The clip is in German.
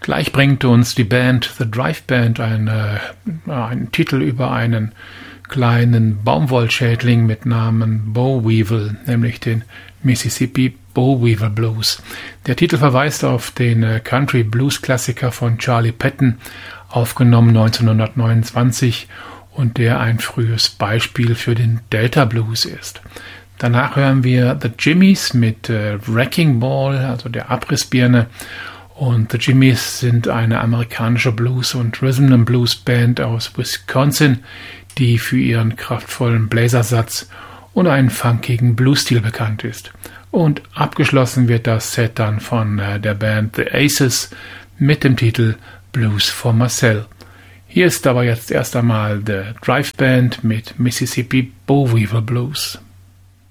Gleich bringt uns die Band The Drive Band einen Titel über einen kleinen Baumwollschädling mit Namen Boll Weevil, nämlich den Mississippi Boll Weevil Blues. Der Titel verweist auf den Country Blues Klassiker von Charlie Patton, aufgenommen 1929, und der ein frühes Beispiel für den Delta Blues ist. Danach hören wir The Jimmies mit Wrecking Ball, also der Abrissbirne. Und The Jimmies sind eine amerikanische Blues- und Rhythm-and-Blues-Band aus Wisconsin, die für ihren kraftvollen Bläsersatz und einen funkigen Blues-Stil bekannt ist. Und abgeschlossen wird das Set dann von der Band The Aces mit dem Titel Blues for Marcel. Hier ist aber jetzt erst einmal The Drive Band mit Mississippi Boll Weevil Blues.